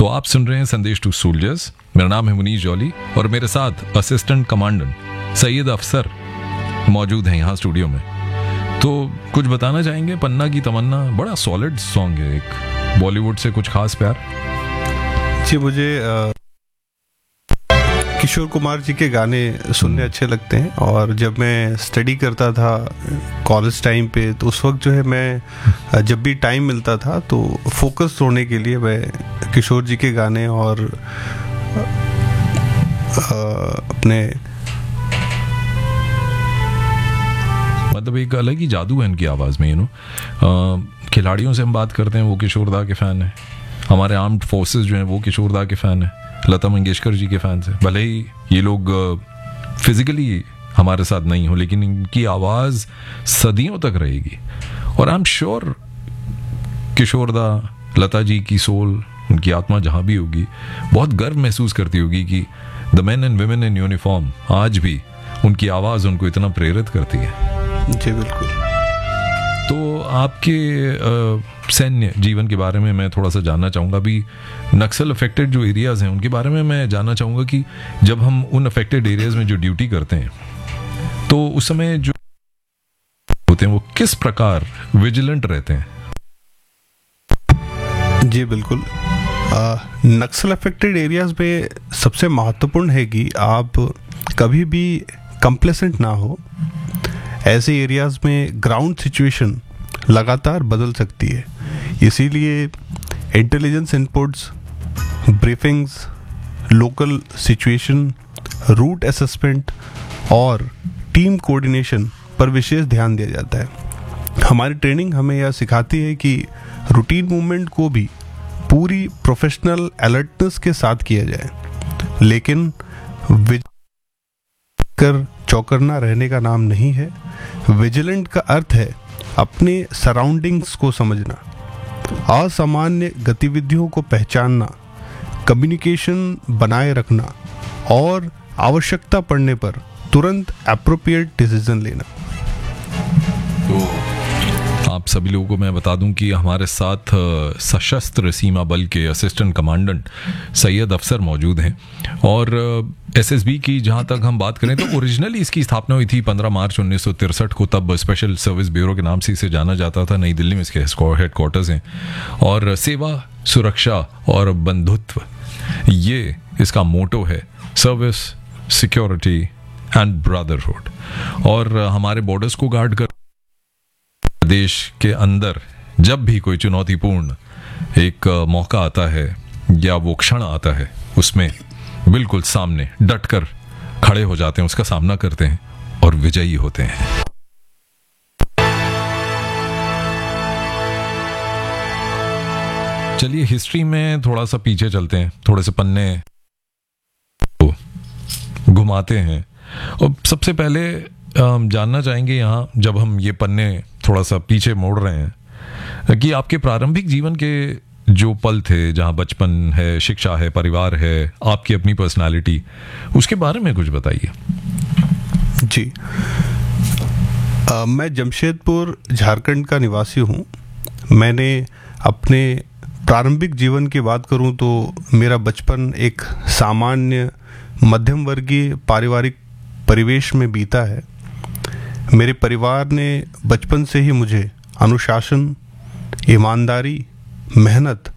तो आप सुन रहे हैं संदेश टू सोल्जर्स। मेरा नाम है मुनीश जौली और मेरे साथ असिस्टेंट कमांडेंट सैयद अफसर मौजूद हैं यहाँ स्टूडियो में। तो कुछ बताना चाहेंगे? पन्ना की तमन्ना बड़ा सॉलिड सॉन्ग है, एक बॉलीवुड से कुछ खास प्यार? जी, मुझे किशोर कुमार जी के गाने सुनने अच्छे लगते हैं और जब मैं स्टडी करता था कॉलेज टाइम पे तो उस वक्त जो है मैं जब भी टाइम मिलता था तो फोकस तोड़ने के लिए मैं किशोर जी के गाने और अपने मतलब एक अलग ही जादू है इनकी आवाज़ में, खिलाड़ियों से हम बात करते हैं वो किशोर दा के फ़ैन है, हमारे आर्म्ड फोर्सेस जो हैं वो किशोर दा के फ़ैन है, लता मंगेशकर जी के फैंस हैं। भले ही ये लोग फिजिकली हमारे साथ नहीं हो लेकिन इनकी आवाज़ सदियों तक रहेगी। और आई एम श्योर किशोर दा, लता जी की सोल, उनकी आत्मा जहाँ भी होगी बहुत गर्व महसूस करती होगी कि the main and women in uniform आज भी उनकी आवाज़ उनको इतना प्रेरित करती है। जी बिल्कुल। तो आपके सैन्य जीवन के बारे में मैं थोड़ा सा जानना चाहूँगा। अभी नक्सल अफेक्टेड जो एरियाज़ हैं उनके बारे में मैं जानना चाहूँगा कि जब हम उन अफेक्टेड एरियाज़ में जो ड्यूटी करते हैं तो उस समय जो होते हैं वो किस प्रकार विजिलेंट रहते हैं? जी बिल्कुल। नक्सल अफेक्टेड एरियाज़ में सबसे महत्वपूर्ण है कि आप कभी भी कंप्लेसेंट ना हो। ऐसे एरियाज़ में ग्राउंड सिचुएशन लगातार बदल सकती है, इसीलिए intelligence inputs, briefings, local situation, root assessment और टीम कोऑर्डिनेशन पर विशेष ध्यान दिया जाता है। हमारी ट्रेनिंग हमें यह सिखाती है कि रूटीन मूवमेंट को भी पूरी प्रोफेशनल अलर्टनेस के साथ किया जाए, लेकिन कर चौकन्ना रहने का नाम नहीं है। विजिलेंट का अर्थ है अपने सराउंडिंग्स को समझना, असामान्य गतिविधियों को पहचानना, कम्युनिकेशन बनाए रखना और आवश्यकता पड़ने पर तुरंत एप्रोप्रिएट डिसीजन लेना। तो आप सभी लोगों को मैं बता दूं कि हमारे साथ सशस्त्र सीमा बल के असिस्टेंट कमांडेंट सैयद अफसर मौजूद हैं। और एसएसबी की जहां तक हम बात करें तो ओरिजिनली इसकी स्थापना हुई थी 15 मार्च 1963 को। तब स्पेशल सर्विस ब्यूरो के नाम से इसे जाना जाता था। नई दिल्ली में इसके हेडक्वार्टर्स हैं और सेवा, सुरक्षा और बंधुत्व ये इसका मोटो है। Service, security and brotherhood. और हमारे बॉर्डर्स को गार्ड कर देश के अंदर जब भी कोई चुनौतीपूर्ण एक मौका आता है या वो क्षण आता है उसमें बिल्कुल सामने डटकर खड़े हो जाते हैं, उसका सामना करते हैं और विजयी होते हैं। चलिए हिस्ट्री में थोड़ा सा पीछे चलते हैं, थोड़े से पन्ने घुमाते हैं और सबसे पहले जानना चाहेंगे यहाँ जब हम ये पन्ने थोड़ा सा पीछे मोड़ रहे हैं कि आपके प्रारंभिक जीवन के जो पल थे, जहाँ बचपन है, शिक्षा है, परिवार है, आपकी अपनी पर्सनालिटी, उसके बारे में कुछ बताइए। जी, मैं जमशेदपुर झारखंड का निवासी हूँ। मैंने अपने प्रारंभिक जीवन की बात करूँ तो मेरा बचपन एक सामान्य मध्यम वर्गीय पारिवारिक परिवेश में बीता है। मेरे परिवार ने बचपन से ही मुझे अनुशासन, ईमानदारी, मेहनत